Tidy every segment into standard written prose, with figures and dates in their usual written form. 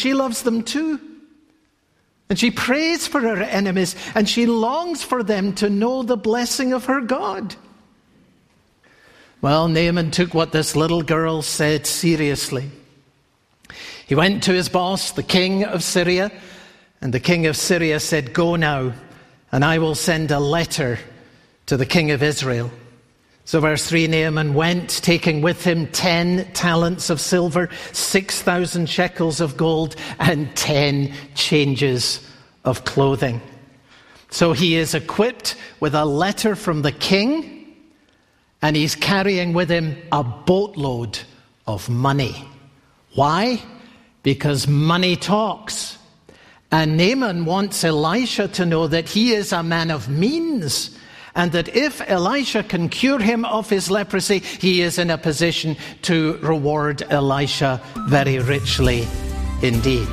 she loves them too. And she prays for her enemies, and she longs for them to know the blessing of her God. Well, Naaman took what this little girl said seriously. He went to his boss, the king of Syria, and the king of Syria said, "Go now, and I will send a letter to the king of Israel." So verse 3, Naaman went, taking with him 10 talents of silver, 6,000 shekels of gold, and 10 changes of clothing. So he is equipped with a letter from the king, and he's carrying with him a boatload of money. Why? Because money talks. And Naaman wants Elisha to know that he is a man of means, and that if Elisha can cure him of his leprosy, he is in a position to reward Elisha very richly indeed.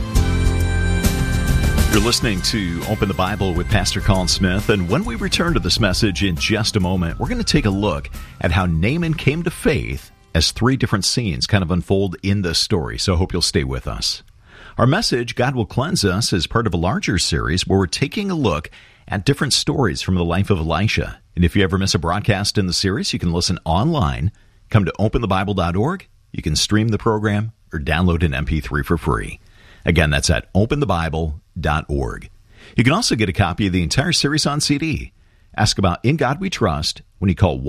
You're listening to Open the Bible with Pastor Colin Smith, and when we return to this message in just a moment, we're going to take a look at how Naaman came to faith as 3 different scenes kind of unfold in this story, so I hope you'll stay with us. Our message, God Will Cleanse Us, is part of a larger series where we're taking a look at different stories from the life of Elisha. And if you ever miss a broadcast in the series, you can listen online. Come to openthebible.org. You can stream the program or download an MP3 for free. Again, that's at openthebible.org. You can also get a copy of the entire series on CD. Ask about In God We Trust when you call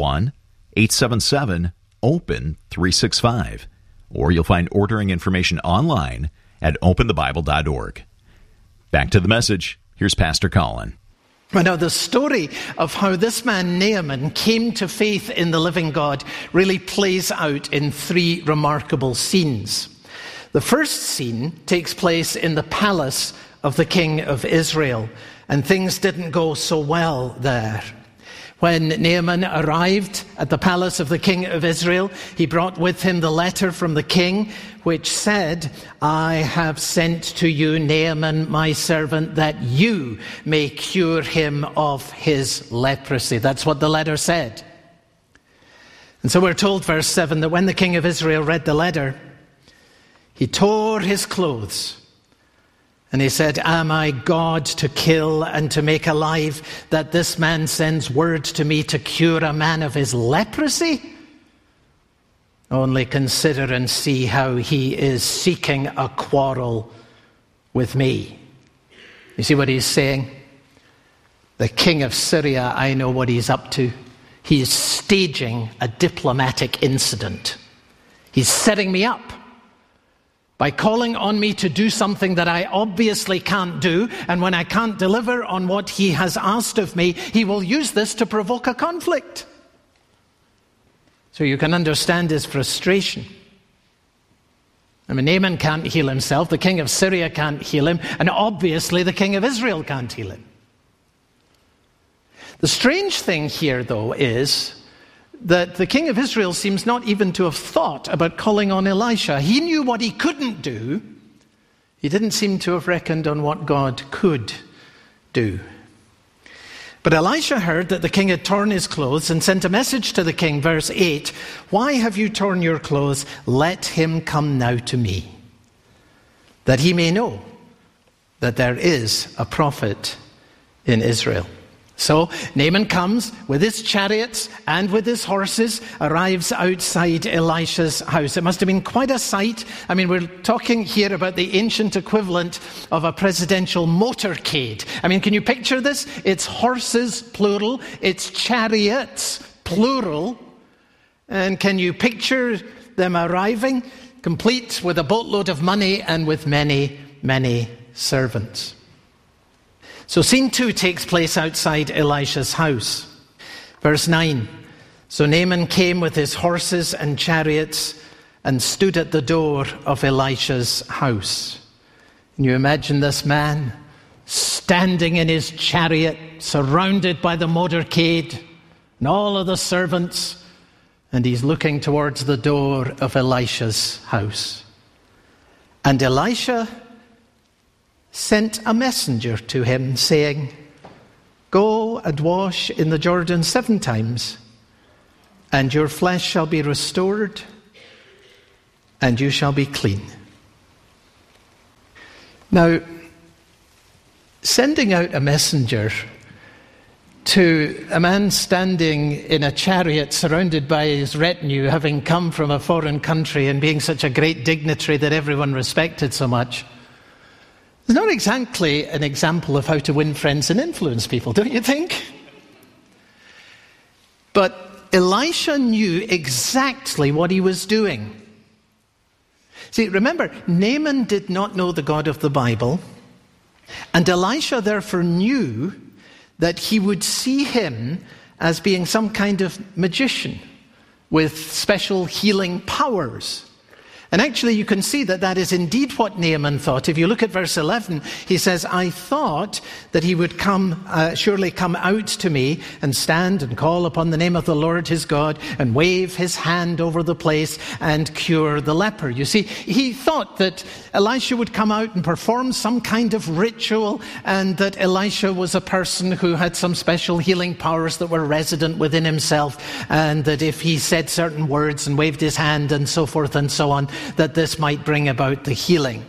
1-877-OPEN-365. Or you'll find ordering information online at openthebible.org. Back to the message. Here's Pastor Colin. Well, now, the story of how this man Naaman came to faith in the living God really plays out in 3 remarkable scenes. The first scene takes place in the palace of the king of Israel, and things didn't go so well there. When Naaman arrived at the palace of the king of Israel, he brought with him the letter from the king, which said, "I have sent to you Naaman, my servant, that you may cure him of his leprosy." That's what the letter said. And so we're told, verse 7, that when the king of Israel read the letter, he tore his clothes. And he said, "Am I God to kill and to make alive, that this man sends word to me to cure a man of his leprosy? Only consider and see how he is seeking a quarrel with me." You see what he's saying? The king of Syria, I know what he's up to. He's staging a diplomatic incident. He's setting me up by calling on me to do something that I obviously can't do, and when I can't deliver on what he has asked of me, he will use this to provoke a conflict. So you can understand his frustration. I mean, Naaman can't heal himself, the king of Syria can't heal him, and obviously the king of Israel can't heal him. The strange thing here, though, is that the king of Israel seems not even to have thought about calling on Elisha. He knew what he couldn't do. He didn't seem to have reckoned on what God could do. But Elisha heard that the king had torn his clothes and sent a message to the king, verse 8, "Why have you torn your clothes? Let him come now to me, that he may know that there is a prophet in Israel." So Naaman comes with his chariots and with his horses, arrives outside Elisha's house. It must have been quite a sight. I mean, we're talking here about the ancient equivalent of a presidential motorcade. I mean, can you picture this? It's horses, plural. It's chariots, plural. And can you picture them arriving, complete with a boatload of money and with many, many servants? So scene 2 takes place outside Elisha's house. Verse 9, "So Naaman came with his horses and chariots and stood at the door of Elisha's house." Can you imagine this man standing in his chariot, surrounded by the motorcade and all of the servants, and he's looking towards the door of Elisha's house. And Elisha sent a messenger to him, saying, "Go and wash in the Jordan 7 times, and your flesh shall be restored, and you shall be clean." Now, sending out a messenger to a man standing in a chariot surrounded by his retinue, having come from a foreign country and being such a great dignitary that everyone respected so much, is not exactly an example of how to win friends and influence people, don't you think? But Elisha knew exactly what he was doing. See, remember, Naaman did not know the God of the Bible, and Elisha therefore knew that he would see him as being some kind of magician with special healing powers. And actually you can see that that is indeed what Naaman thought. If you look at verse 11, he says, I thought that he would surely come out to me and stand and call upon the name of the Lord his God and wave his hand over the place and cure the leper. You see, he thought that Elisha would come out and perform some kind of ritual, and that Elisha was a person who had some special healing powers that were resident within himself, and that if he said certain words and waved his hand and so forth and so on, that this might bring about the healing.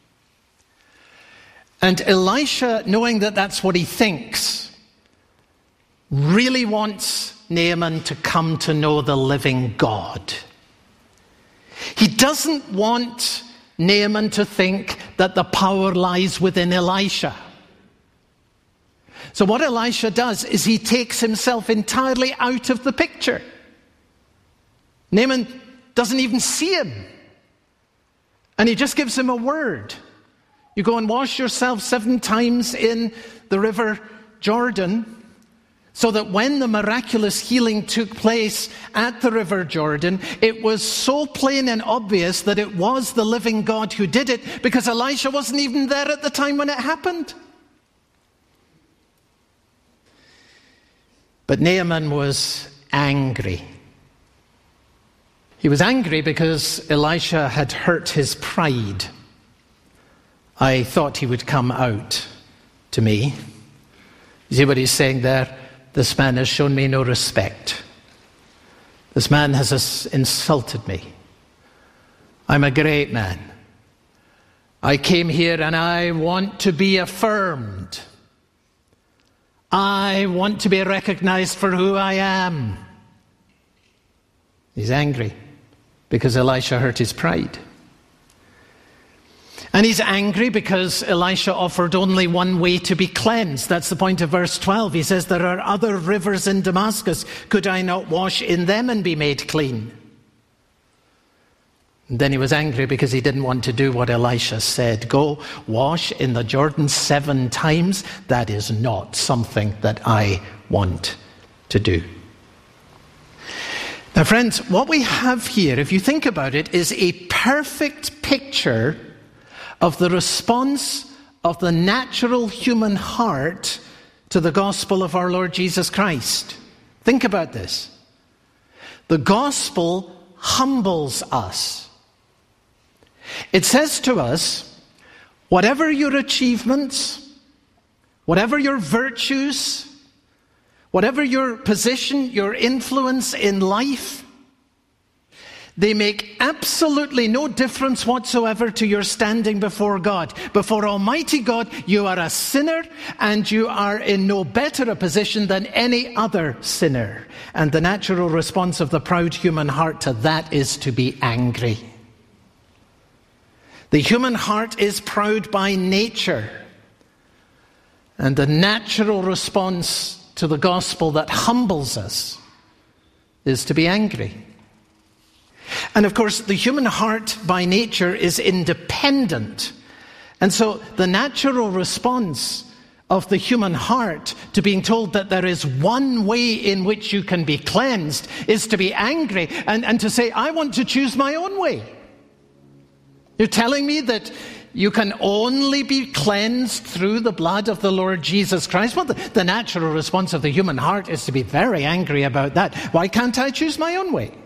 And Elisha, knowing that that's what he thinks, really wants Naaman to come to know the living God. He doesn't want Naaman to think that the power lies within Elisha. So what Elisha does is he takes himself entirely out of the picture. Naaman doesn't even see him. And he just gives him a word. You go and wash yourself 7 times in the river Jordan, so that when the miraculous healing took place at the river Jordan, it was so plain and obvious that it was the living God who did it, because Elisha wasn't even there at the time when it happened. But Naaman was angry. He was angry because Elisha had hurt his pride. I thought he would come out to me. You see what he's saying there? This man has shown me no respect. This man has insulted me. I'm a great man. I came here and I want to be affirmed. I want to be recognized for who I am. He's angry because Elisha hurt his pride. And he's angry because Elisha offered only one way to be cleansed. That's the point of verse 12. He says, there are other rivers in Damascus. Could I not wash in them and be made clean? And then he was angry because he didn't want to do what Elisha said. Go wash in the Jordan 7 times. That is not something that I want to do. Now, friends, what we have here, if you think about it, is a perfect picture of the response of the natural human heart to the gospel of our Lord Jesus Christ. Think about this. The gospel humbles us. It says to us, whatever your achievements, whatever your virtues, whatever your position, your influence in life, they make absolutely no difference whatsoever to your standing before God. Before Almighty God, you are a sinner, and you are in no better a position than any other sinner. And the natural response of the proud human heart to that is to be angry. The human heart is proud by nature. And the natural response to the gospel that humbles us is to be angry. And of course, the human heart by nature is independent. And so the natural response of the human heart to being told that there is one way in which you can be cleansed is to be angry and to say, I want to choose my own way. You're telling me that you can only be cleansed through the blood of the Lord Jesus Christ? Well, the natural response of the human heart is to be very angry about that. Why can't I choose my own way?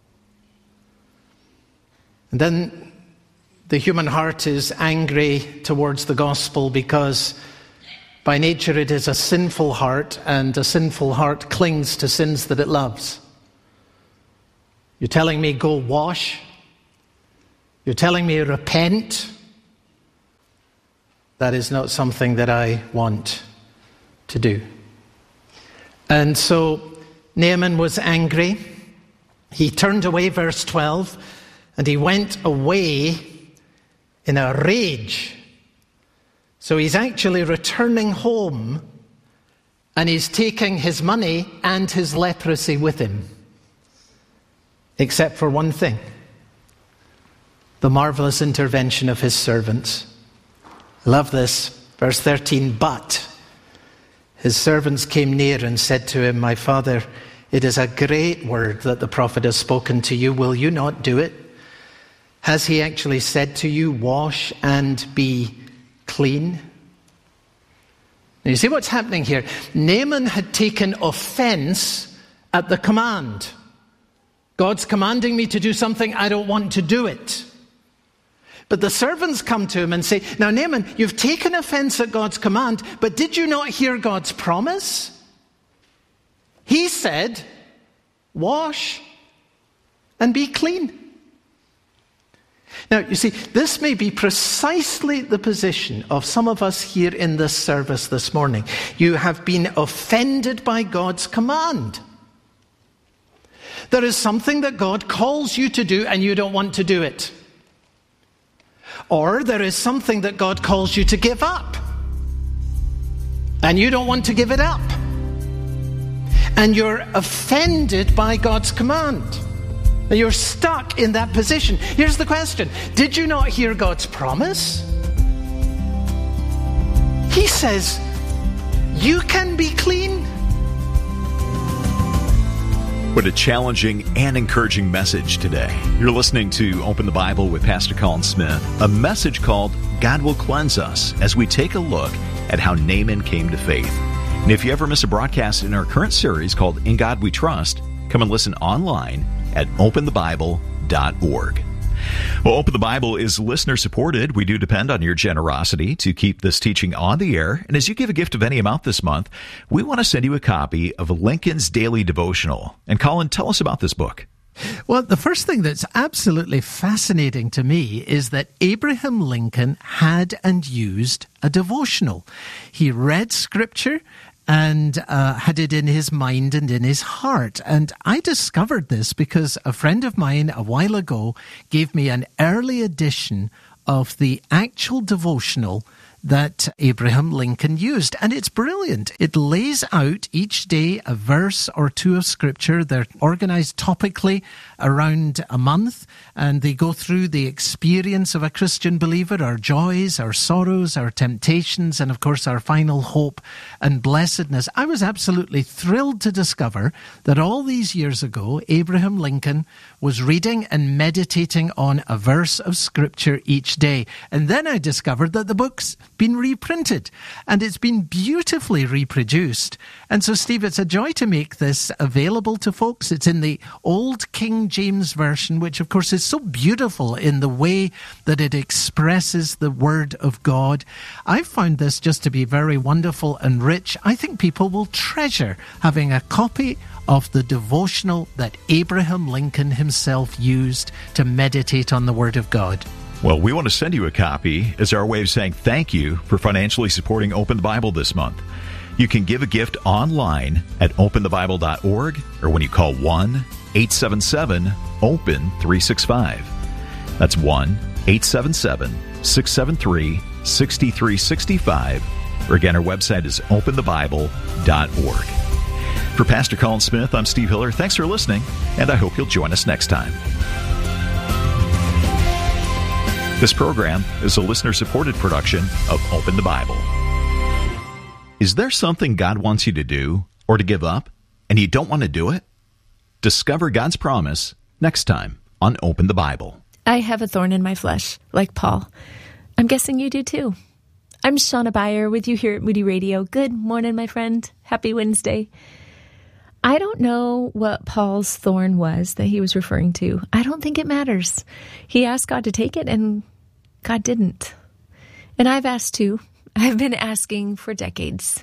And then the human heart is angry towards the gospel because by nature it is a sinful heart, and a sinful heart clings to sins that it loves. You're telling me go wash? You're telling me repent? that is not something that I want to do. And so Naaman was angry. He turned away, verse 12, and he went away in a rage. So he's actually returning home, and he's taking his money and his leprosy with him. Except for one thing: the marvelous intervention of his servants. I love this. Verse 13, but his servants came near and said to him, my father, it is a great word that the prophet has spoken to you. Will you not do it? Has he actually said to you, wash and be clean? Now you see what's happening here. Naaman had taken offense at the command. God's commanding me to do something, I don't want to do it. But the servants come to him and say, now Naaman, you've taken offense at God's command, but did you not hear God's promise? He said, wash and be clean. Now, you see, this may be precisely the position of some of us here in this service this morning. You have been offended by God's command. There is something that God calls you to do and you don't want to do it. Or there is something that God calls you to give up and you don't want to give it up. And you're offended by God's command. You're stuck in that position. Here's the question. Did you not hear God's promise? He says, you can be clean. What a challenging and encouraging message today. You're listening to Open the Bible with Pastor Colin Smith, a message called God Will Cleanse Us, as we take a look at how Naaman came to faith. And if you ever miss a broadcast in our current series called In God We Trust, come and listen online at openthebible.org. Well, Open the Bible is listener-supported. We do depend on your generosity to keep this teaching on the air. And as you give a gift of any amount this month, we want to send you a copy of Lincoln's Daily Devotional. And Colin, tell us about this book. Well, the first thing that's absolutely fascinating to me is that Abraham Lincoln had and used a devotional. He read Scripture and had it in his mind and in his heart. And I discovered this because a friend of mine a while ago gave me an early edition of the actual devotional that Abraham Lincoln used. And it's brilliant. It lays out each day a verse or two of Scripture. They're organized topically around a month, and they go through the experience of a Christian believer, our joys, our sorrows, our temptations, and of course our final hope and blessedness. I was absolutely thrilled to discover that all these years ago, Abraham Lincoln was reading and meditating on a verse of Scripture each day. And then I discovered that the book's been reprinted, and it's been beautifully reproduced. And so, Steve, it's a joy to make this available to folks. It's in the old King James Version, which of course is so beautiful in the way that it expresses the Word of God. I found this just to be very wonderful and rich. I think people will treasure having a copy of the devotional that Abraham Lincoln himself used to meditate on the Word of God. Well, we want to send you a copy as our way of saying thank you for financially supporting Open the Bible this month. You can give a gift online at openthebible.org or when you call 1-877-OPEN-365. That's 1-877-673-6365. Or again, our website is openthebible.org. For Pastor Colin Smith, I'm Steve Hiller. Thanks for listening, and I hope you'll join us next time. This program is a listener-supported production of Open the Bible. Is there something God wants you to do or to give up, and you don't want to do it? Discover God's promise next time on Open the Bible. I have a thorn in my flesh, like Paul. I'm guessing you do too. I'm Shauna Beyer with you here at Moody Radio. Good morning, my friend. Happy Wednesday. I don't know what Paul's thorn was that he was referring to. I don't think it matters. He asked God to take it, and God didn't. And I've asked too. I've been asking for decades.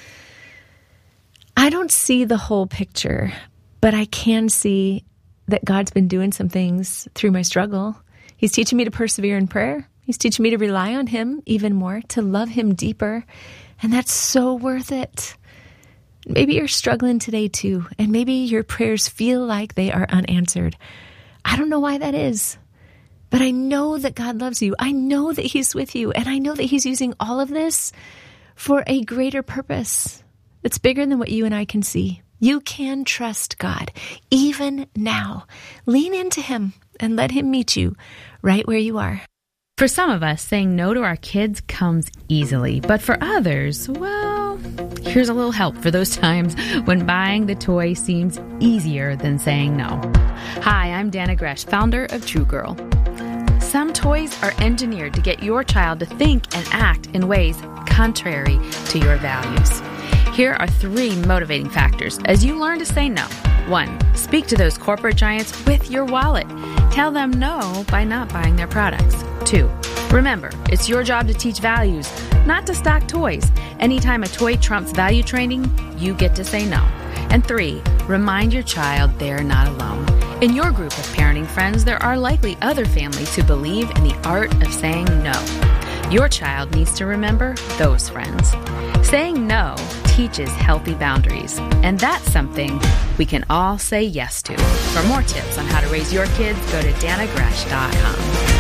I don't see the whole picture, but I can see that God's been doing some things through my struggle. He's teaching me to persevere in prayer. He's teaching me to rely on him even more, to love him deeper. And that's so worth it. Maybe you're struggling today too, and maybe your prayers feel like they are unanswered. I don't know why that is, but I know that God loves you. I know that he's with you, and I know that he's using all of this for a greater purpose. It's bigger than what you and I can see. You can trust God, even now. Lean into him and let him meet you right where you are. For some of us, saying no to our kids comes easily. But for others, well, here's a little help for those times when buying the toy seems easier than saying no. Hi, I'm Dana Gresh, founder of True Girl. Some toys are engineered to get your child to think and act in ways contrary to your values. Here are 3 motivating factors as you learn to say no. 1, speak to those corporate giants with your wallet. Tell them no by not buying their products. 2, remember, it's your job to teach values, not to stock toys. Anytime a toy trumps value training, you get to say no. And 3, remind your child they're not alone. In your group of parenting friends, there are likely other families who believe in the art of saying no. Your child needs to remember those friends. Saying no teaches healthy boundaries, and that's something we can all say yes to. For more tips on how to raise your kids, go to danagresh.com.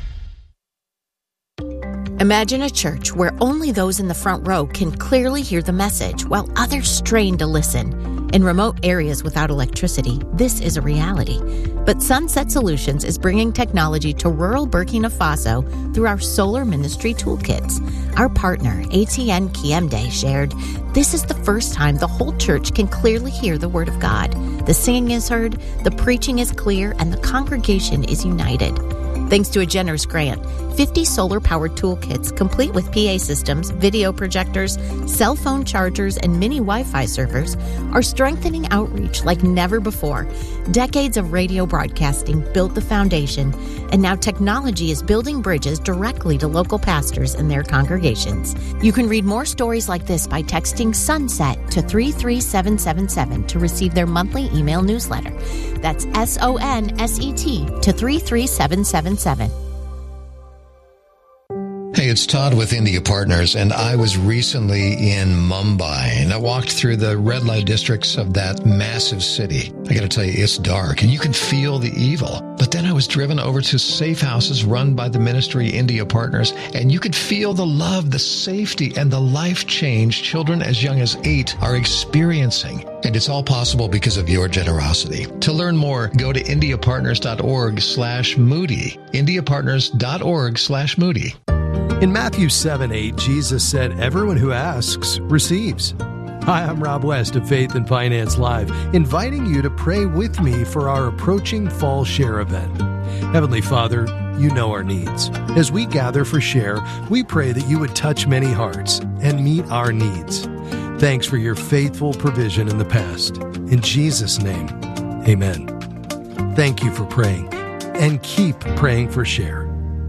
Imagine a church where only those in the front row can clearly hear the message while others strain to listen. In remote areas without electricity, this is a reality. But Sunset Solutions is bringing technology to rural Burkina Faso through our Solar Ministry Toolkits. Our partner, ATN Kiemde, shared, "This is the first time the whole church can clearly hear the Word of God. The singing is heard, the preaching is clear, and the congregation is united." Thanks to a generous grant, 50 solar-powered toolkits complete with PA systems, video projectors, cell phone chargers, and mini Wi-Fi servers are strengthening outreach like never before. Decades of radio broadcasting built the foundation, and now technology is building bridges directly to local pastors and their congregations. You can read more stories like this by texting SUNSET to 33777 to receive their monthly email newsletter. That's SONSET to 33777. Hey, it's Todd with India Partners, and I was recently in Mumbai, and I walked through the red light districts of that massive city. I got to tell you, it's dark, and you can feel the evil. But then I was driven over to safe houses run by the ministry India Partners, and you could feel the love, the safety, and the life change children as young as 8 are experiencing. And it's all possible because of your generosity. To learn more, go to indiapartners.org/Moody. indiapartners.org/Moody. In Matthew 7:8, Jesus said, "Everyone who asks receives." Hi, I'm Rob West of Faith and Finance Live, inviting you to pray with me for our approaching Fall Share event. Heavenly Father, you know our needs. As we gather for Share, we pray that you would touch many hearts and meet our needs. Thanks for your faithful provision in the past. In Jesus' name, amen. Thank you for praying, and keep praying for Share.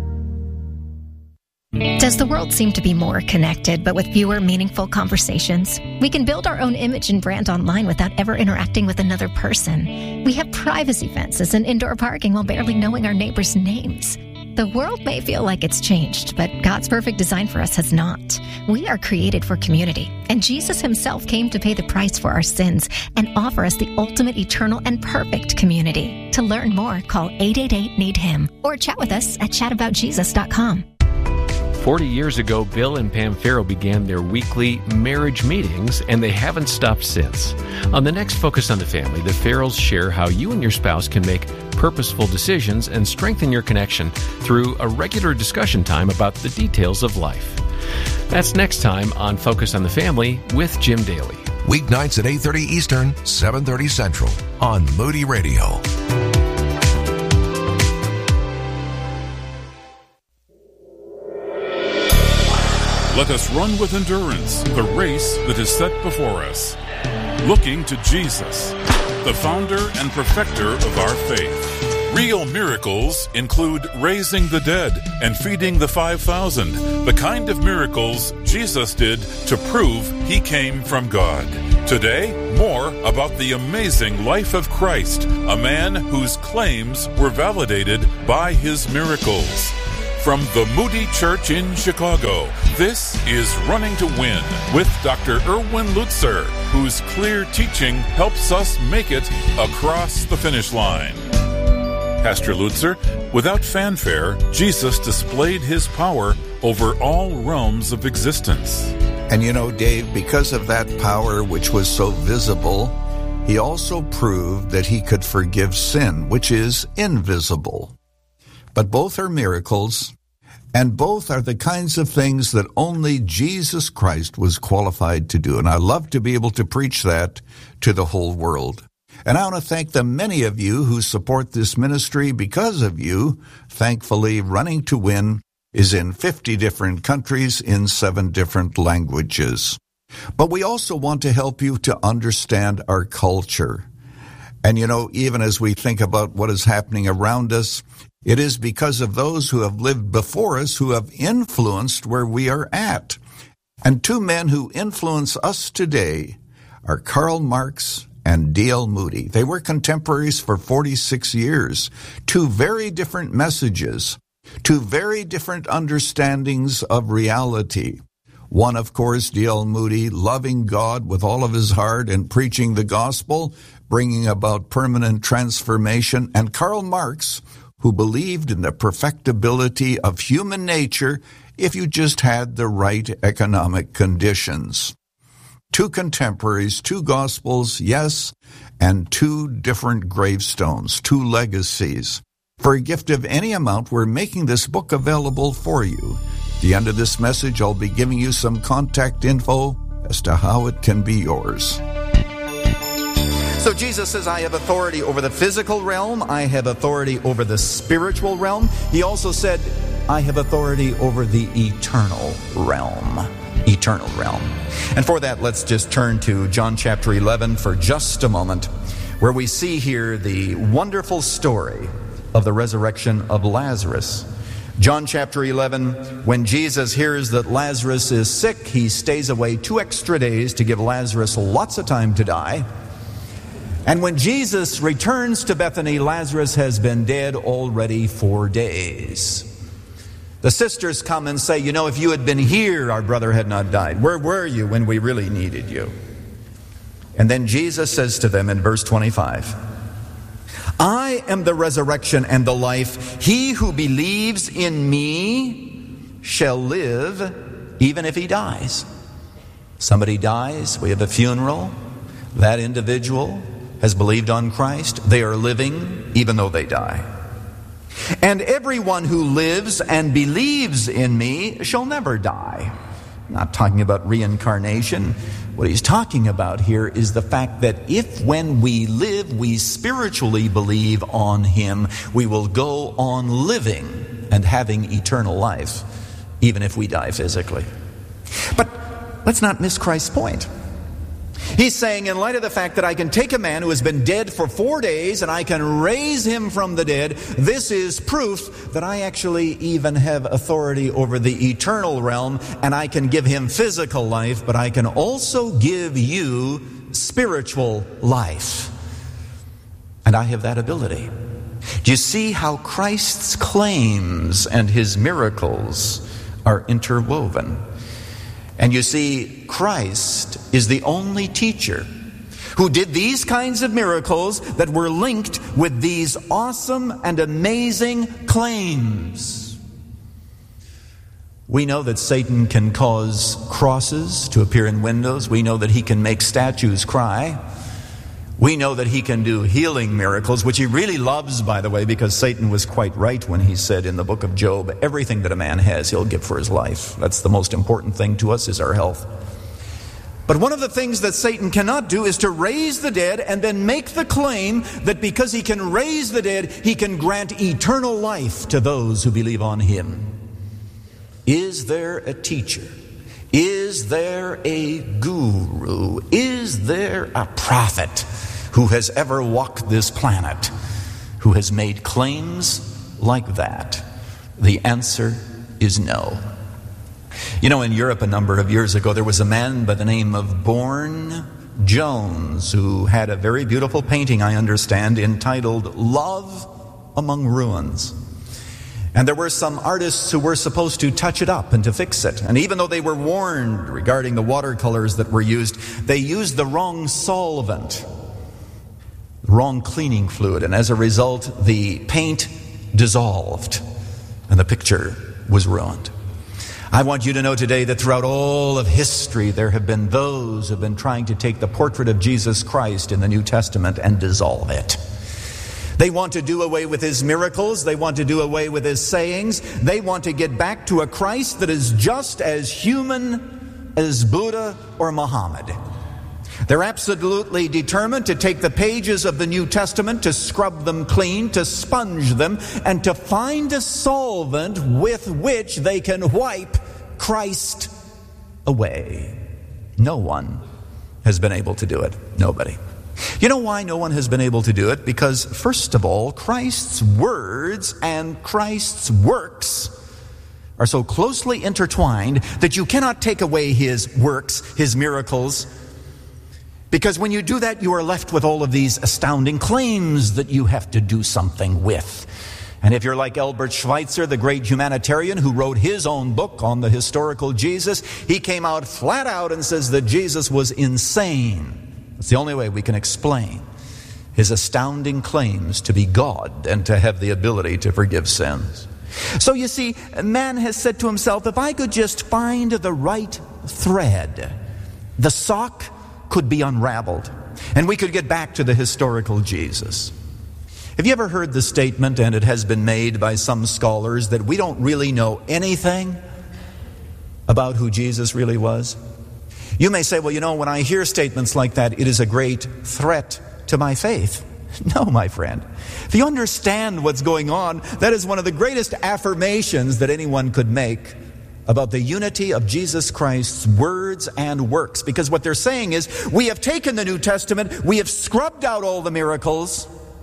Does the world seem to be more connected, but with fewer meaningful conversations? We can build our own image and brand online without ever interacting with another person. We have privacy fences and indoor parking while barely knowing our neighbors' names. The world may feel like it's changed, but God's perfect design for us has not. We are created for community, and Jesus himself came to pay the price for our sins and offer us the ultimate, eternal, and perfect community. To learn more, call 888-NEED-HIM or chat with us at chataboutjesus.com. 40 years ago, Bill and Pam Farrell began their weekly marriage meetings, and they haven't stopped since. On the next Focus on the Family, the Farrells share how you and your spouse can make purposeful decisions and strengthen your connection through a regular discussion time about the details of life. That's next time on Focus on the Family with Jim Daly. Weeknights at 8:30 Eastern, 7:30 Central on Moody Radio. Let us run with endurance the race that is set before us, looking to Jesus, the founder and perfecter of our faith. Real miracles include raising the dead and feeding the 5,000, the kind of miracles Jesus did to prove he came from God. Today, more about the amazing life of Christ, a man whose claims were validated by his miracles. From the Moody Church in Chicago, this is Running to Win with Dr. Erwin Lutzer, whose clear teaching helps us make it across the finish line. Pastor Lutzer, without fanfare, Jesus displayed his power over all realms of existence. And you know, Dave, because of that power which was so visible, he also proved that he could forgive sin, which is invisible. But both are miracles, and both are the kinds of things that only Jesus Christ was qualified to do. And I love to be able to preach that to the whole world. And I want to thank the many of you who support this ministry. Because of you, thankfully, Running to Win is in 50 different countries in 7 different languages. But we also want to help you to understand our culture. And you know, even as we think about what is happening around us, it is because of those who have lived before us who have influenced where we are at. And 2 men who influence us today are Karl Marx and D.L. Moody. They were contemporaries for 46 years. 2 very different messages, 2 very different understandings of reality. One, of course, D.L. Moody, loving God with all of his heart and preaching the gospel, bringing about permanent transformation. And Karl Marx, who believed in the perfectibility of human nature if you just had the right economic conditions. 2 contemporaries, 2 gospels, yes, and 2 different gravestones, 2 legacies. For a gift of any amount, we're making this book available for you. At the end of this message, I'll be giving you some contact info as to how it can be yours. So Jesus says, I have authority over the physical realm. I have authority over the spiritual realm. He also said, I have authority over the eternal realm. Eternal realm. And for that, let's just turn to John chapter 11 for just a moment, where we see here the wonderful story of the resurrection of Lazarus. John chapter 11, when Jesus hears that Lazarus is sick, he stays away 2 extra days to give Lazarus lots of time to die. And when Jesus returns to Bethany, Lazarus has been dead already 4 days. The sisters come and say, you know, if you had been here, our brother had not died. Where were you when we really needed you? And then Jesus says to them in verse 25, I am the resurrection and the life. He who believes in me shall live even if he dies. Somebody dies, we have a funeral. That individual has believed on Christ. They are living even though they die. And everyone who lives and believes in me shall never die. I'm not talking about reincarnation. What he's talking about here is the fact that if when we live, we spiritually believe on him, we will go on living and having eternal life, even if we die physically. But let's not miss Christ's point. He's saying, in light of the fact that I can take a man who has been dead for 4 days and I can raise him from the dead, this is proof that I actually even have authority over the eternal realm, and I can give him physical life, but I can also give you spiritual life. And I have that ability. Do you see how Christ's claims and his miracles are interwoven? And you see, Christ is the only teacher who did these kinds of miracles that were linked with these awesome and amazing claims. We know that Satan can cause crosses to appear in windows. We know that he can make statues cry. We know that he can do healing miracles, which he really loves, by the way, because Satan was quite right when he said in the book of Job, everything that a man has, he'll give for his life. That's the most important thing to us, is our health. But one of the things that Satan cannot do is to raise the dead and then make the claim that because he can raise the dead, he can grant eternal life to those who believe on him. Is there a teacher? Is there a guru? Is there a prophet who has ever walked this planet who has made claims like that? The answer is no. You know, in Europe a number of years ago, there was a man by the name of Bourne Jones who had a very beautiful painting, I understand, entitled Love Among Ruins. And there were some artists who were supposed to touch it up and to fix it. And even though they were warned regarding the watercolors that were used, they used the wrong solvent, the wrong cleaning fluid. And as a result, the paint dissolved and the picture was ruined. I want you to know today that throughout all of history, there have been those who have been trying to take the portrait of Jesus Christ in the New Testament and dissolve it. They want to do away with his miracles. They want to do away with his sayings. They want to get back to a Christ that is just as human as Buddha or Muhammad. They're absolutely determined to take the pages of the New Testament, to scrub them clean, to sponge them, and to find a solvent with which they can wipe Christ away. No one has been able to do it. Nobody. You know why no one has been able to do it? Because, first of all, Christ's words and Christ's works are so closely intertwined that you cannot take away his works, his miracles, because when you do that, you are left with all of these astounding claims that you have to do something with. And if you're like Albert Schweitzer, the great humanitarian who wrote his own book on the historical Jesus, he came out flat out and says that Jesus was insane. It's the only way we can explain his astounding claims to be God and to have the ability to forgive sins. So you see, man has said to himself, if I could just find the right thread, the sock could be unraveled, and we could get back to the historical Jesus. Have you ever heard the statement, and it has been made by some scholars, that we don't really know anything about who Jesus really was? You may say, well, you know, when I hear statements like that, it is a great threat to my faith. No, my friend. If you understand what's going on, that is one of the greatest affirmations that anyone could make about the unity of Jesus Christ's words and works. Because what they're saying is, we have taken the New Testament, we have scrubbed out all the miracles,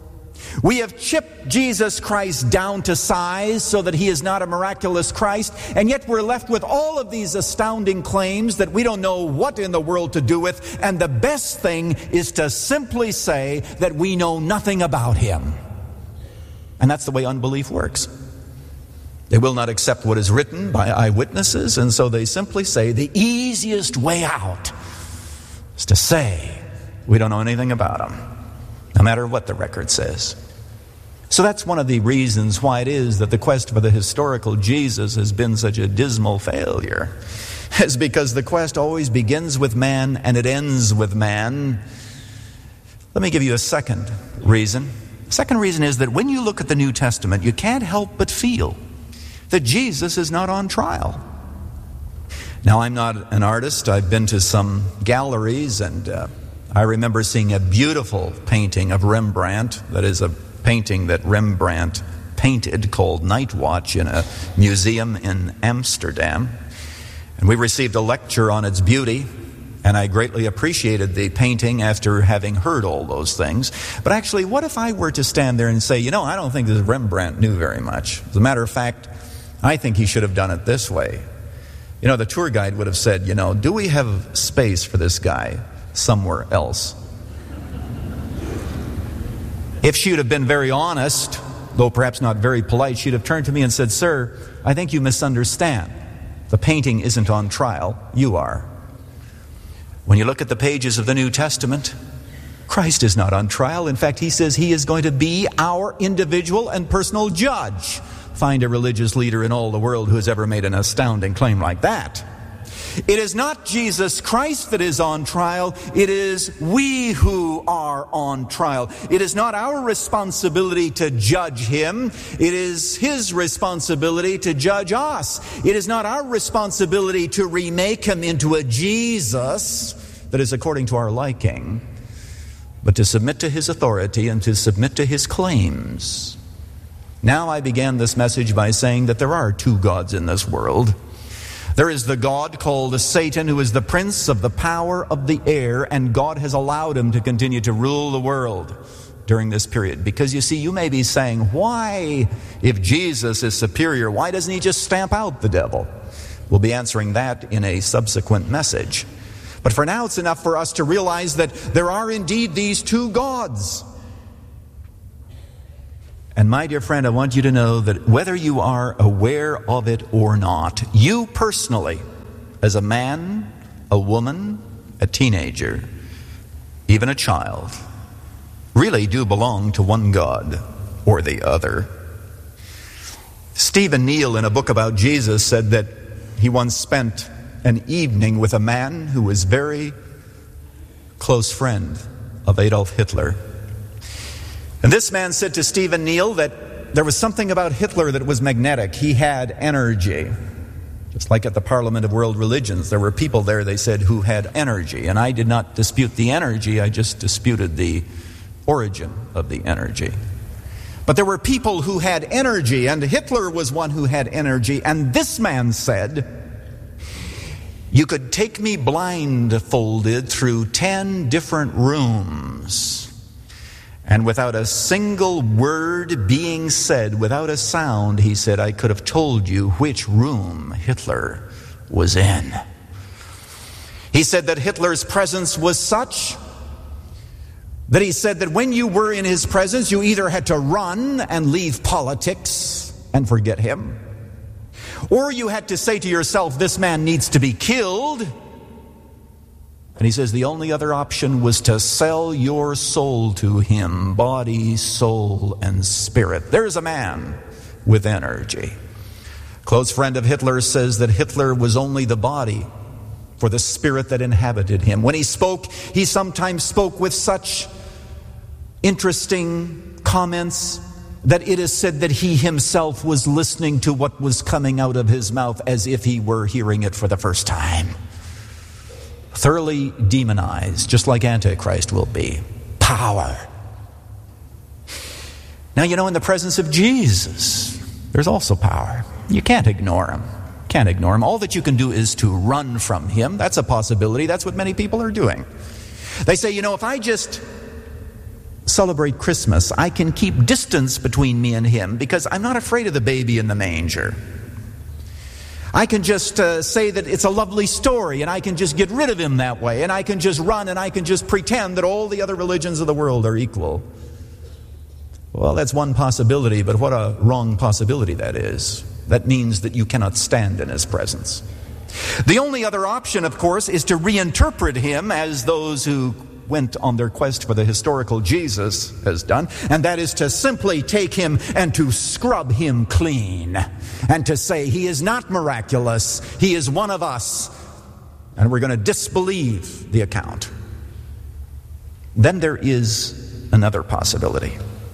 we have chipped Jesus Christ down to size so that he is not a miraculous Christ, and yet we're left with all of these astounding claims that we don't know what in the world to do with, and the best thing is to simply say that we know nothing about him. And that's the way unbelief works. They will not accept what is written by eyewitnesses, and so they simply say the easiest way out is to say we don't know anything about him, no matter what the record says. So that's one of the reasons why it is that the quest for the historical Jesus has been such a dismal failure. It's because the quest always begins with man and it ends with man. Let me give you a second reason. The second reason is that when you look at the New Testament, you can't help but feel that Jesus is not on trial. Now, I'm not an artist. I've been to some galleries, and I remember seeing a beautiful painting of Rembrandt. That is a painting that Rembrandt painted called Night Watch in a museum in Amsterdam. And we received a lecture on its beauty, and I greatly appreciated the painting after having heard all those things. But actually, what if I were to stand there and say, you know, I don't think this Rembrandt knew very much. As a matter of fact, I think he should have done it this way. You know, the tour guide would have said, you know, do we have space for this guy somewhere else? If she would have been very honest, though perhaps not very polite, she'd have turned to me and said, sir, I think you misunderstand. The painting isn't on trial. You are. When you look at the pages of the New Testament, Christ is not on trial. In fact, he says he is going to be our individual and personal judge. Find a religious leader in all the world who has ever made an astounding claim like that. It is not Jesus Christ that is on trial. It is we who are on trial. It is not our responsibility to judge him. It is his responsibility to judge us. It is not our responsibility to remake him into a Jesus that is according to our liking, but to submit to his authority and to submit to his claims. Now, I began this message by saying that there are two gods in this world. There is the God called Satan, who is the prince of the power of the air, and God has allowed him to continue to rule the world during this period. Because you see, you may be saying, why, if Jesus is superior, why doesn't he just stamp out the devil? We'll be answering that in a subsequent message. But for now, it's enough for us to realize that there are indeed these two gods. And my dear friend, I want you to know that whether you are aware of it or not, you personally, as a man, a woman, a teenager, even a child, really do belong to one God or the other. Stephen Neal, in a book about Jesus, said that he once spent an evening with a man who was very close friend of Adolf Hitler. And this man said to Stephen Neal that there was something about Hitler that was magnetic. He had energy. Just like at the Parliament of World Religions, there were people there, they said, who had energy. And I did not dispute the energy, I just disputed the origin of the energy. But there were people who had energy, and Hitler was one who had energy. And this man said, you could take me blindfolded through 10 different rooms, and without a single word being said, without a sound, he said, I could have told you which room Hitler was in. He said that Hitler's presence was such that he said that when you were in his presence, you either had to run and leave politics and forget him, or you had to say to yourself, this man needs to be killed. And he says the only other option was to sell your soul to him, body, soul, and spirit. There's a man with energy. A close friend of Hitler says that Hitler was only the body for the spirit that inhabited him. When he spoke, he sometimes spoke with such interesting comments that it is said that he himself was listening to what was coming out of his mouth as if he were hearing it for the first time. Thoroughly demonized, just like Antichrist will be. Power. Now, you know, in the presence of Jesus, there's also power. You can't ignore him. Can't ignore him. All that you can do is to run from him. That's a possibility. That's what many people are doing. They say, you know, if I just celebrate Christmas, I can keep distance between me and him because I'm not afraid of the baby in the manger. I can just say that it's a lovely story, and I can just get rid of him that way, and I can just run, and I can just pretend that all the other religions of the world are equal. Well, that's one possibility, but what a wrong possibility that is. That means that you cannot stand in his presence. The only other option, of course, is to reinterpret him as those who went on their quest for the historical Jesus has done, and that is to simply take him and to scrub him clean, and to say he is not miraculous, he is one of us, and we're going to disbelieve the account. Then there is another possibility,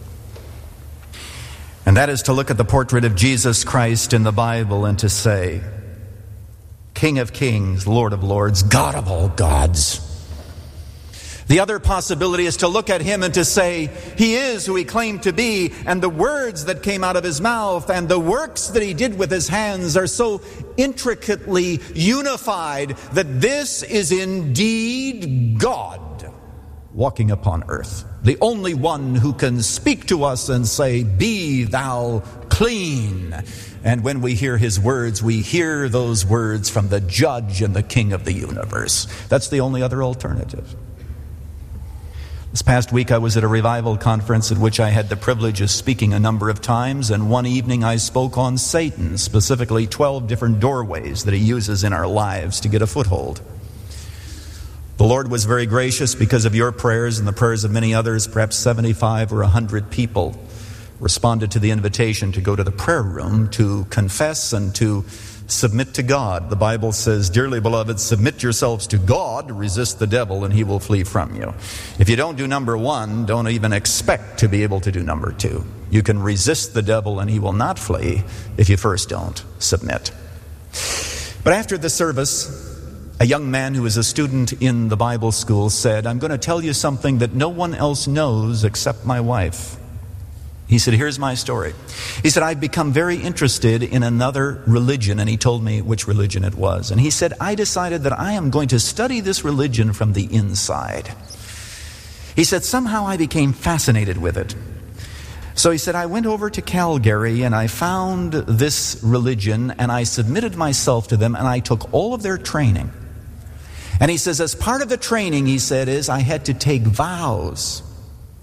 and that is to look at the portrait of Jesus Christ in the Bible and to say, King of kings, Lord of lords, God of all gods. The other possibility is to look at him and to say, he is who he claimed to be, and the words that came out of his mouth and the works that he did with his hands are so intricately unified that this is indeed God walking upon earth. The only one who can speak to us and say, be thou clean. And when we hear his words, we hear those words from the judge and the king of the universe. That's the only other alternative. This past week I was at a revival conference at which I had the privilege of speaking a number of times, and one evening I spoke on Satan, specifically 12 different doorways that he uses in our lives to get a foothold. The Lord was very gracious because of your prayers and the prayers of many others. Perhaps 75 or 100 people responded to the invitation to go to the prayer room to confess and to submit to God. The Bible says, dearly beloved, submit yourselves to God, resist the devil, and he will flee from you. If you don't do number one, don't even expect to be able to do number two. You can resist the devil and he will not flee if you first don't submit. But after the service, a young man who was a student in the Bible school said, I'm going to tell you something that no one else knows except my wife. He said, here's my story. He said, I've become very interested in another religion, and he told me which religion it was. And he said, I decided that I am going to study this religion from the inside. He said, somehow I became fascinated with it. So he said, I went over to Calgary and I found this religion and I submitted myself to them and I took all of their training. And he says, as part of the training, he said, is I had to take vows.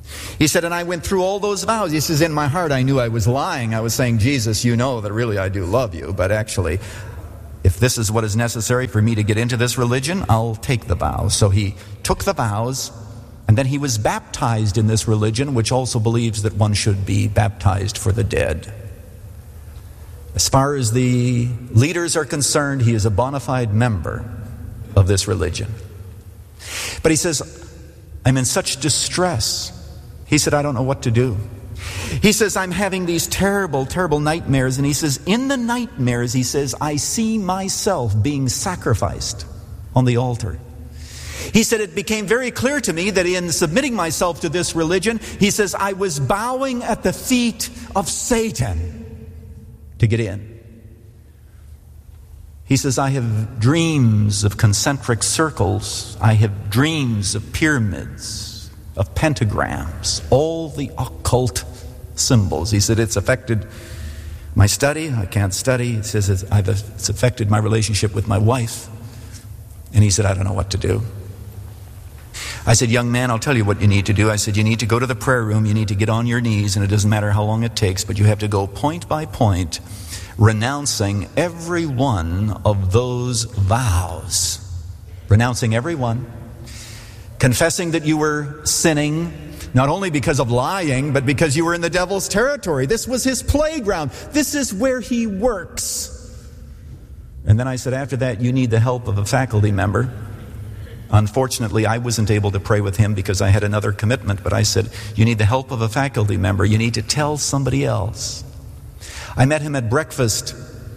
He said, and I went through all those vows. He says, in my heart I knew I was lying. I was saying, Jesus, you know that really I do love you. But actually, if this is what is necessary for me to get into this religion, I'll take the vows. So he took the vows, and then he was baptized in this religion, which also believes that one should be baptized for the dead. As far as the leaders are concerned, he is a bona fide member of this religion. But he says, I'm in such distress. He said, I don't know what to do. He says, I'm having these terrible, terrible nightmares. And he says, in the nightmares, he says, I see myself being sacrificed on the altar. He said, it became very clear to me that in submitting myself to this religion, he says, I was bowing at the feet of Satan to get in. He says, I have dreams of concentric circles. I have dreams of pyramids, of pentagrams, all the occult symbols. He said, it's affected my study. I can't study. He says, it's affected my relationship with my wife. And he said, I don't know what to do. I said, young man, I'll tell you what you need to do. I said, you need to go to the prayer room. You need to get on your knees, and it doesn't matter how long it takes, but you have to go point by point, renouncing every one of those vows. Renouncing every one. Confessing that you were sinning, not only because of lying, but because you were in the devil's territory. This was his playground. This is where he works. And then I said, after that, you need the help of a faculty member. Unfortunately, I wasn't able to pray with him because I had another commitment, but I said, you need the help of a faculty member. You need to tell somebody else. I met him at breakfast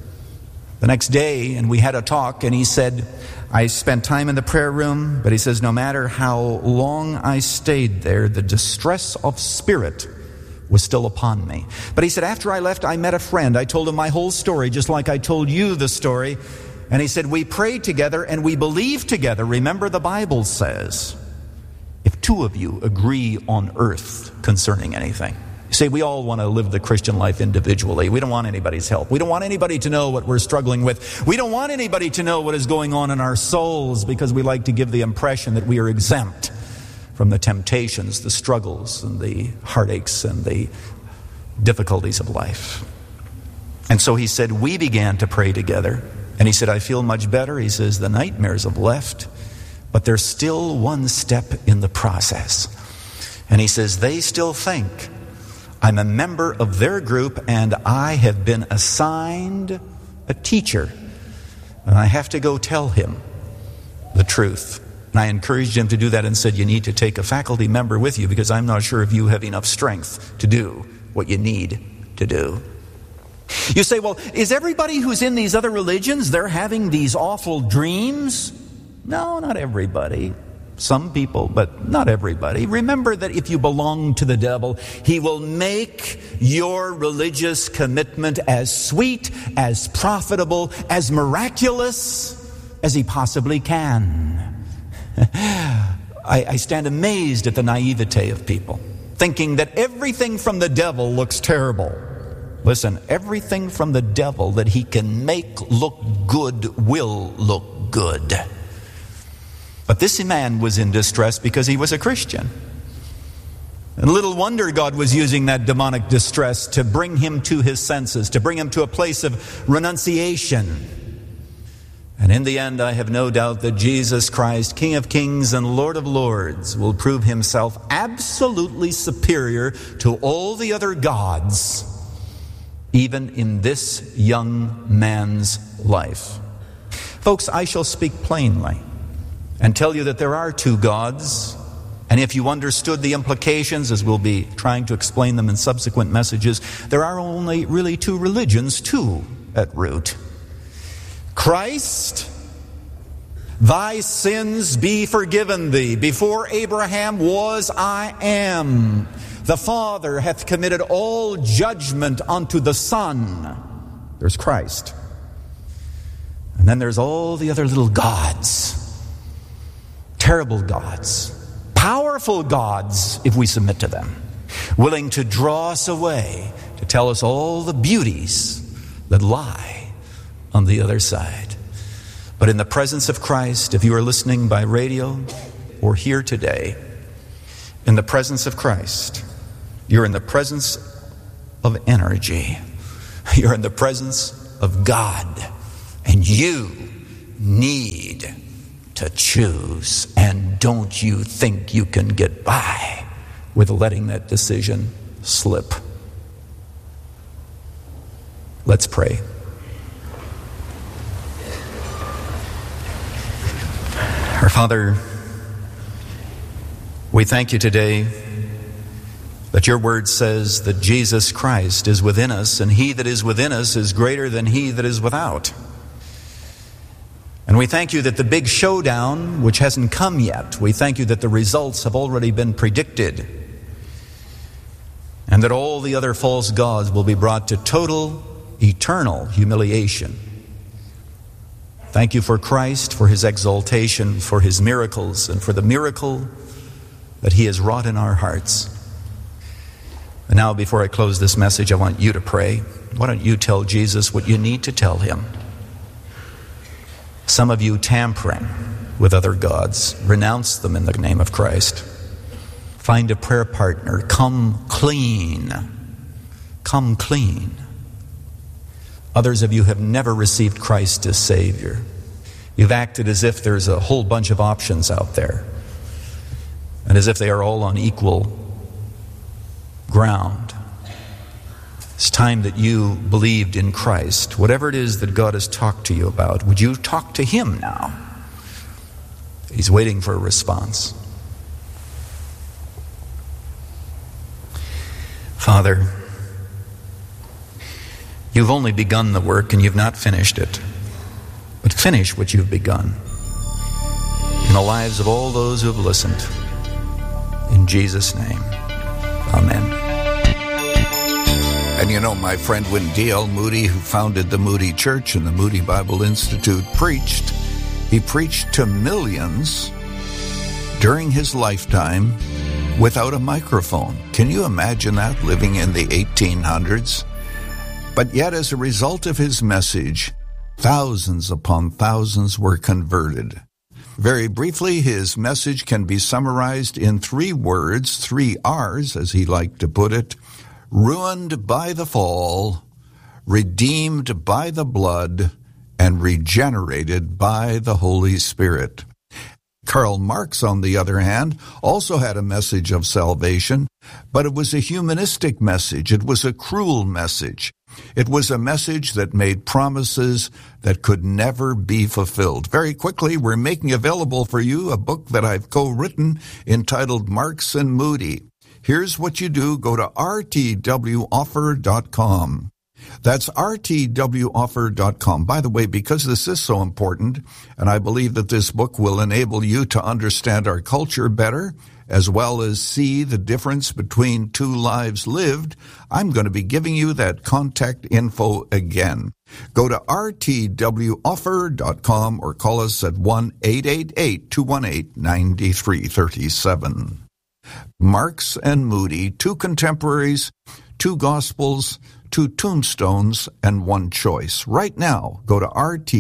the next day, and we had a talk, and he said, I spent time in the prayer room, but he says, no matter how long I stayed there, the distress of spirit was still upon me. But he said, after I left, I met a friend. I told him my whole story, just like I told you the story. And he said, we prayed together and we believed together. Remember, the Bible says, if two of you agree on earth concerning anything. You see, we all want to live the Christian life individually. We don't want anybody's help. We don't want anybody to know what we're struggling with. We don't want anybody to know what is going on in our souls, because we like to give the impression that we are exempt from the temptations, the struggles, and the heartaches, and the difficulties of life. And so he said, we began to pray together. And he said, I feel much better. He says, the nightmares have left, but there's still one step in the process. And he says, they still think I'm a member of their group, and I have been assigned a teacher. And I have to go tell him the truth. And I encouraged him to do that and said, you need to take a faculty member with you, because I'm not sure if you have enough strength to do what you need to do. You say, well, is everybody who's in these other religions, they're having these awful dreams? No, not everybody. Some people, but not everybody. Remember that if you belong to the devil, he will make your religious commitment as sweet, as profitable, as miraculous as he possibly can. I stand amazed at the naivete of people, thinking that everything from the devil looks terrible. Listen, everything from the devil that he can make look good will look good. But this man was in distress because he was a Christian. And little wonder God was using that demonic distress to bring him to his senses, to bring him to a place of renunciation. And in the end, I have no doubt that Jesus Christ, King of Kings and Lord of Lords, will prove himself absolutely superior to all the other gods, even in this young man's life. Folks, I shall speak plainly and tell you that there are two gods. And if you understood the implications, as we'll be trying to explain them in subsequent messages, there are only really two religions, too, at root. Christ, thy sins be forgiven thee. Before Abraham was, I am. The Father hath committed all judgment unto the Son. There's Christ. And then there's all the other little gods. Terrible gods. Powerful gods, if we submit to them. Willing to draw us away, to tell us all the beauties that lie on the other side. But in the presence of Christ, if you are listening by radio or here today, in the presence of Christ. You're in the presence of energy. You're in the presence of God. And you need to choose. And don't you think you can get by with letting that decision slip? Let's pray. Our Father, we thank you today that your word says that Jesus Christ is within us, and he that is within us is greater than he that is without. And we thank you that the big showdown, which hasn't come yet, we thank you that the results have already been predicted, and that all the other false gods will be brought to total, eternal humiliation. Thank you for Christ, for his exaltation, for his miracles, and for the miracle that he has wrought in our hearts. And now, before I close this message, I want you to pray. Why don't you tell Jesus what you need to tell him? Some of you tampering with other gods, renounce them in the name of Christ. Find a prayer partner. Come clean. Come clean. Others of you have never received Christ as Savior. You've acted as if there's a whole bunch of options out there, and as if they are all on equal ground. It's time that you believed in Christ. Whatever it is that God has talked to you about, would you talk to him now? He's waiting for a response. Father, you've only begun the work and you've not finished it. But finish what you've begun in the lives of all those who have listened. In Jesus' name, amen. And you know, my friend when D.L. Moody, who founded the Moody Church and the Moody Bible Institute, preached, he preached to millions during his lifetime without a microphone. Can you imagine that, living in the 1800s? But yet, as a result of his message, thousands upon thousands were converted. Very briefly, his message can be summarized in 3 words, 3 R's, as he liked to put it: ruined by the fall, redeemed by the blood, and regenerated by the Holy Spirit. Karl Marx, on the other hand, also had a message of salvation, but it was a humanistic message. It was a cruel message. It was a message that made promises that could never be fulfilled. Very quickly, we're making available for you a book that I've co-written entitled Marx and Moody. Here's what you do. Go to rtwoffer.com. That's rtwoffer.com. By the way, because this is so important, and I believe that this book will enable you to understand our culture better, as well as see the difference between 2 lives lived, I'm going to be giving you that contact info again. Go to rtwoffer.com or call us at 1-888-218-9337. Marx and Moody, 2 contemporaries, 2 gospels, 2 tombstones, and 1 choice. Right now, go to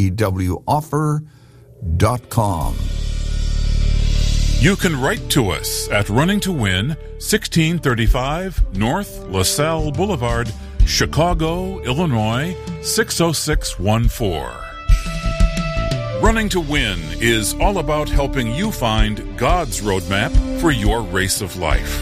rtwoffer.com. You can write to us at Running to Win, 1635 North LaSalle Boulevard, Chicago, Illinois, 60614. Running to Win is all about helping you find God's roadmap for your race of life.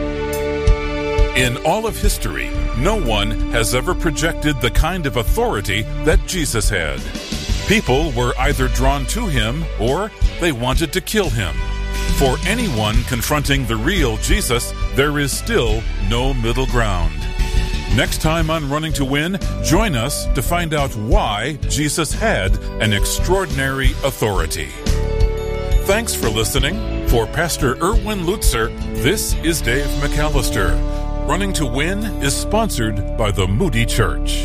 In all of history, no one has ever projected the kind of authority that Jesus had. People were either drawn to him or they wanted to kill him. For anyone confronting the real Jesus, there is still no middle ground. Next time on Running to Win, join us to find out why Jesus had an extraordinary authority. Thanks for listening. For Pastor Erwin Lutzer, this is Dave McAllister. Running to Win is sponsored by the Moody Church.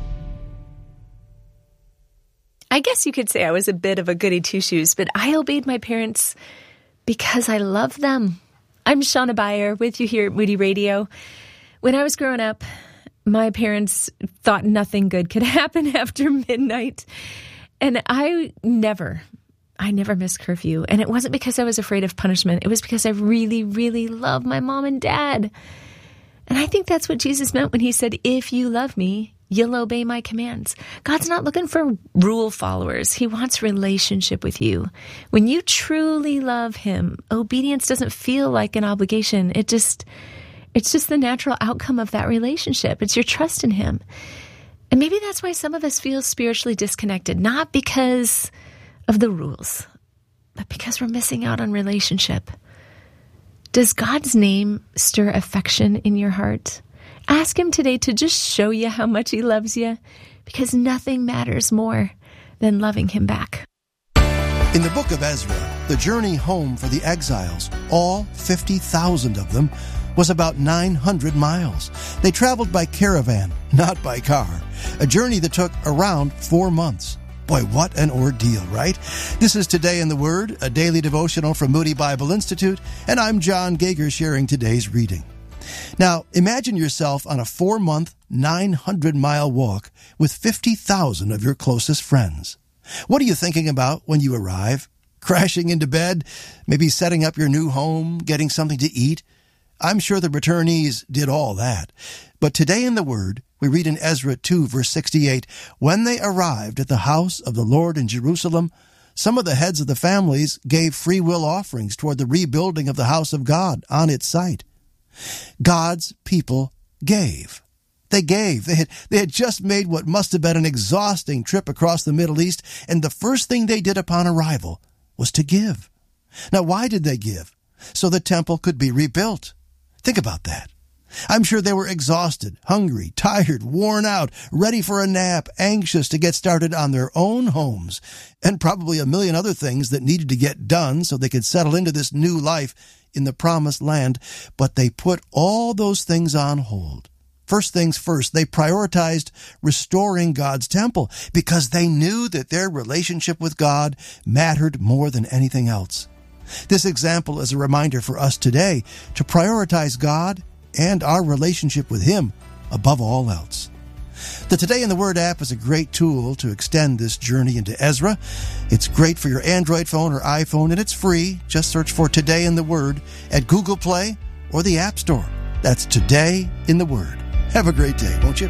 I guess you could say I was a bit of a goody two-shoes, but I obeyed my parents because I love them. I'm Shauna Beyer with you here at Moody Radio. When I was growing up, my parents thought nothing good could happen after midnight. And I I never missed curfew. And it wasn't because I was afraid of punishment. It was because I really, really love my mom and dad. And I think that's what Jesus meant when he said, if you love me, you'll obey my commands. God's not looking for rule followers. He wants relationship with you. When you truly love him, obedience doesn't feel like an obligation. It's just the natural outcome of that relationship. It's your trust in him. And maybe that's why some of us feel spiritually disconnected, not because of the rules, but because we're missing out on relationship. Does God's name stir affection in your heart? Ask him today to just show you how much he loves you, because nothing matters more than loving him back. In the book of Ezra, the journey home for the exiles, all 50,000 of them, was about 900 miles. They traveled by caravan, not by car, a journey that took around 4 months. Boy, what an ordeal, right? This is Today in the Word, a daily devotional from Moody Bible Institute, and I'm John Gager sharing today's reading. Now, imagine yourself on a 4-month, 900-mile walk with 50,000 of your closest friends. What are you thinking about when you arrive? Crashing into bed? Maybe setting up your new home? Getting something to eat? I'm sure the returnees did all that. But today in the Word, we read in Ezra 2, verse 68, when they arrived at the house of the Lord in Jerusalem, some of the heads of the families gave free will offerings toward the rebuilding of the house of God on its site. God's people gave. They gave. They had just made what must have been an exhausting trip across the Middle East, and the first thing they did upon arrival was to give. Now, why did they give? So the temple could be rebuilt. Think about that. I'm sure they were exhausted, hungry, tired, worn out, ready for a nap, anxious to get started on their own homes, and probably a million other things that needed to get done so they could settle into this new life in the promised land. But they put all those things on hold. First things first, they prioritized restoring God's temple because they knew that their relationship with God mattered more than anything else. This example is a reminder for us today to prioritize God and our relationship with him above all else. The Today in the Word app is a great tool to extend this journey into Ezra. It's great for your Android phone or iPhone, and it's free. Just search for Today in the Word at Google Play or the App Store. That's Today in the Word. Have a great day, won't you?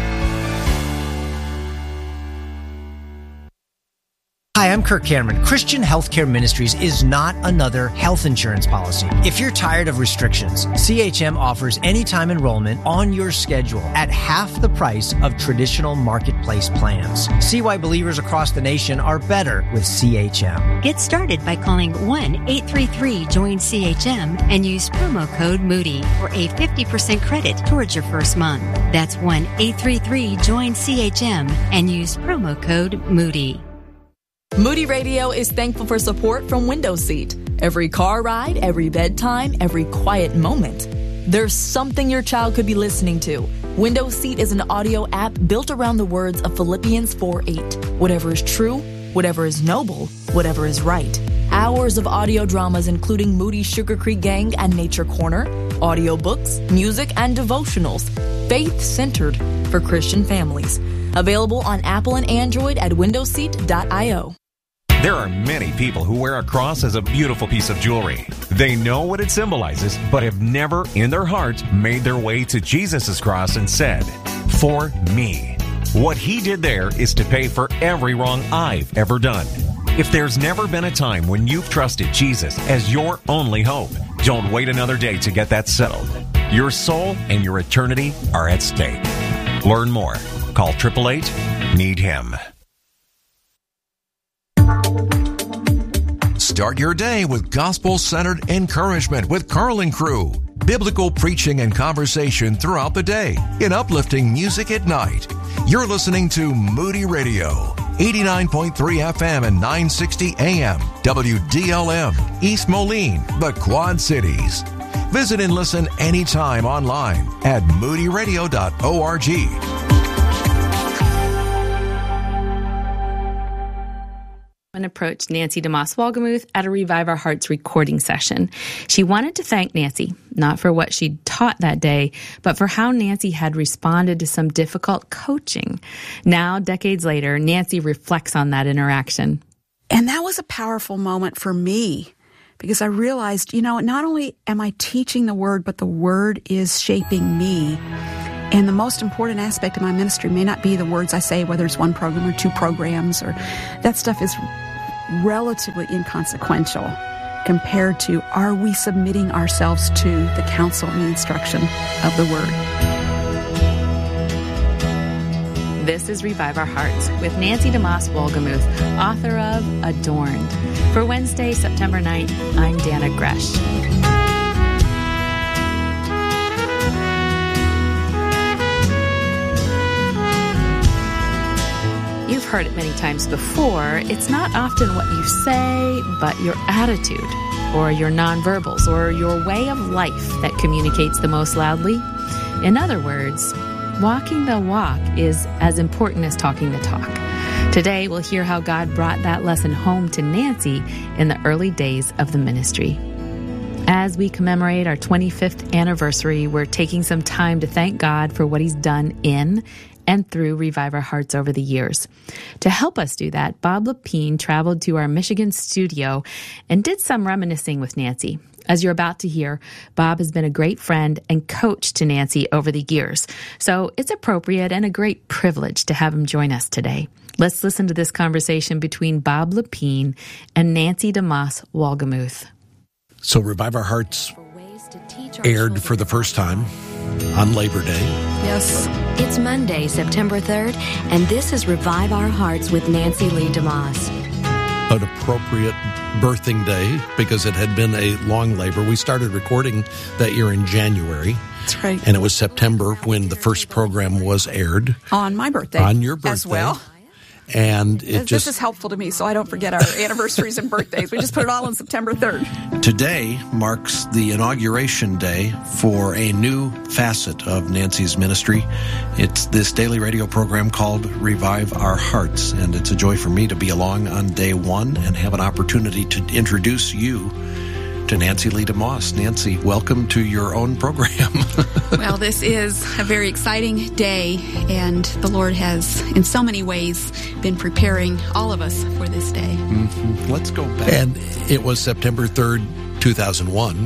Hi, I'm Kirk Cameron. Christian Healthcare Ministries is not another health insurance policy. If you're tired of restrictions, CHM offers anytime enrollment on your schedule at half the price of traditional marketplace plans. See why believers across the nation are better with CHM. Get started by calling 1-833-JOIN-CHM and use promo code Moody for a 50% credit towards your first month. That's 1-833-JOIN-CHM and use promo code Moody. Moody Radio is thankful for support from Window Seat. Every car ride, every bedtime, every quiet moment. There's something your child could be listening to. Window Seat is an audio app built around the words of Philippians 4:8. Whatever is true, whatever is noble, whatever is right. Hours of audio dramas including Moody's Sugar Creek Gang and Nature Corner, audiobooks, music, and devotionals. Faith-centered for Christian families. Available on Apple and Android at windowseat.io. There are many people who wear a cross as a beautiful piece of jewelry. They know what it symbolizes, but have never in their hearts made their way to Jesus' cross and said, "For me." What he did there is to pay for every wrong I've ever done. If there's never been a time when you've trusted Jesus as your only hope, don't wait another day to get that settled. Your soul and your eternity are at stake. Learn more. Call 888-NEED-HIM. Start your day with gospel-centered encouragement with Carl and Crew. Biblical preaching and conversation throughout the day in uplifting music at night. You're listening to Moody Radio, 89.3 FM and 960 AM, WDLM, East Moline, the Quad Cities. Visit and listen anytime online at moodyradio.org. And approached Nancy DeMoss Wolgemuth at a Revive Our Hearts recording session. She wanted to thank Nancy, not for what she'd taught that day, but for how Nancy had responded to some difficult coaching. Now, decades later, Nancy reflects on that interaction. And that was a powerful moment for me, because I realized, not only am I teaching the Word, but the Word is shaping me. And the most important aspect of my ministry may not be the words I say, whether it's one program or two programs, or that stuff is relatively inconsequential compared to, are we submitting ourselves to the counsel and the instruction of the Word? This is Revive Our Hearts with Nancy DeMoss Wolgemuth, author of Adorned. For Wednesday, September 9th, I'm Dana Gresh. You've heard it many times before. It's not often what you say, but your attitude, or your nonverbals, or your way of life that communicates the most loudly. In other words, walking the walk is as important as talking the talk. Today, we'll hear how God brought that lesson home to Nancy in the early days of the ministry. As we commemorate our 25th anniversary, we're taking some time to thank God for what He's done in and through Revive Our Hearts over the years. To help us do that, Bob Lepine traveled to our Michigan studio and did some reminiscing with Nancy. As you're about to hear, Bob has been a great friend and coach to Nancy over the years, so it's appropriate and a great privilege to have him join us today. Let's listen to this conversation between Bob Lepine and Nancy DeMoss Wolgemuth. So Revive Our Hearts aired for the first time on Labor Day. Yes. It's Monday, September 3rd, and this is Revive Our Hearts with Nancy Lee DeMoss. An appropriate birthing day because it had been a long labor. We started recording that year in January. That's right. And it was September when the first program was aired. On my birthday. On your birthday. As well. And this is helpful to me, so I don't forget our anniversaries and birthdays. We just put it all on September 3rd. Today marks the inauguration day for a new facet of Nancy's ministry. It's this daily radio program called Revive Our Hearts, and it's a joy for me to be along on day one and have an opportunity to introduce you to Nancy Lee DeMoss. Nancy, welcome to your own program. Well, this is a very exciting day, and the Lord has, in so many ways, been preparing all of us for this day. Mm-hmm. Let's go back. And it was September 3rd, 2001,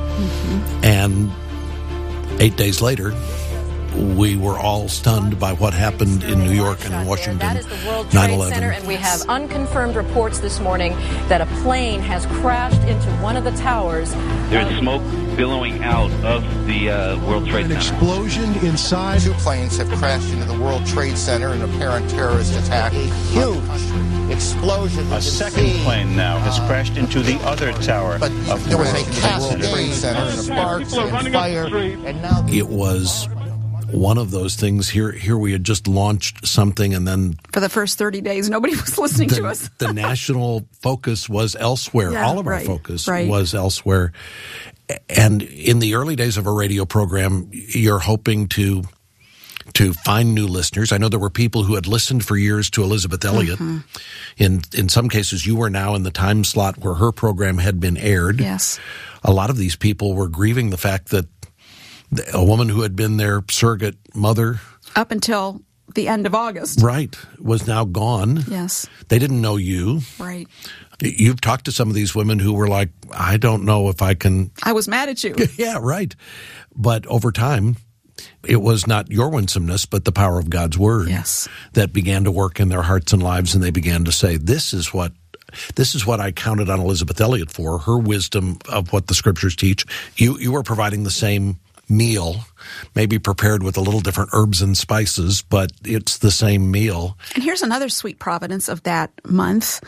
and 8 days later, we were all stunned by what happened in New York and in Washington. That is the World Trade 9/11. Center, and we have unconfirmed reports this morning that a plane has crashed into one of the towers. There's smoke billowing out of the World Trade Center. An explosion inside. 2 planes have crashed into the World Trade Center in an apparent terrorist attack. A huge explosion. A second plane now has crashed into the other tower but of there the was World a Trade Trade Center and sparks and fire. And now it was one of those things. Here we had just launched something, and then for the first 30 days, nobody was listening to us. The national focus was elsewhere. Yeah, all of our focus was elsewhere. And in the early days of a radio program, you're hoping to find new listeners. I know there were people who had listened for years to Elizabeth Elliot. In some cases, you were now in the time slot where her program had been aired. Yes. A lot of these people were grieving the fact that a woman who had been their surrogate mother up until the end of August, right, was now gone. Yes. They didn't know you. Right. You've talked to some of these women who were like, I don't know if I can. I was mad at you. Yeah, right. But over time, it was not your winsomeness, but the power of God's word that began to work in their hearts and lives, and they began to say, this is what I counted on Elizabeth Elliot for, her wisdom of what the scriptures teach. You were providing the same meal, maybe prepared with a little different herbs and spices, but it's the same meal. And here's another sweet providence of that month.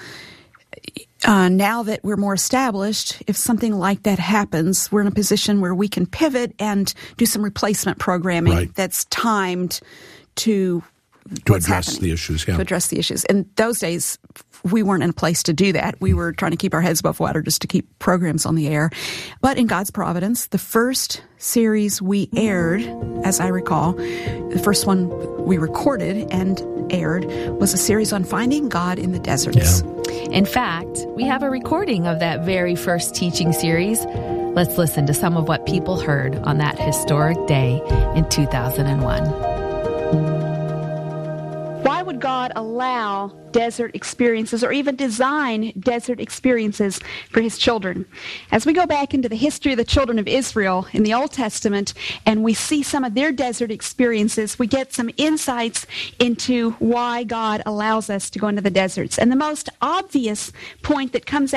Now that we're more established, if something like that happens, we're in a position where we can pivot and do some replacement programming that's timed to address the issues. Yeah. To address the issues. In those days, we weren't in a place to do that. We were trying to keep our heads above water just to keep programs on the air. But in God's providence, the first series we aired, as I recall, the first one we recorded and aired was a series on finding God in the deserts. Yeah. In fact, we have a recording of that very first teaching series. Let's listen to some of what people heard on that historic day in 2001. Why would would God allow desert experiences or even design desert experiences for his children? As we go back into the history of the children of Israel in the Old Testament and we see some of their desert experiences, we get some insights into why God allows us to go into the deserts. And the most obvious point that comes